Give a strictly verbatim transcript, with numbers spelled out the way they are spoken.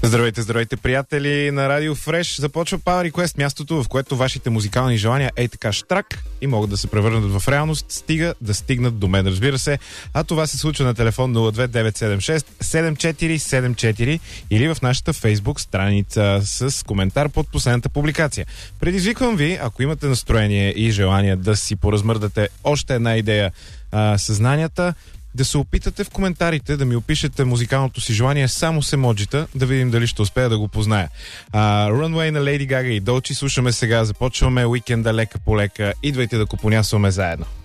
Здравейте, здравейте, приятели на Радио Фреш. Започва Power Request, мястото, в което вашите музикални желания ей така штрак и могат да се превърнат в реалност, стига да стигнат до мен, разбира се. А това се случва на телефон нула две девет седем шест седем четири седем четири или в нашата Фейсбук страница с коментар под последната публикация. Предизвиквам ви, ако имате настроение и желание да си поразмърдате още една идея а, съзнанията, да се опитате в коментарите да ми опишете музикалното си желание само с емоджита, да видим дали ще успея да го позная. А, Runway на Лейди Гага и Долчи слушаме сега. Започваме уикенда лека по лека. Идвайте да купонясваме заедно.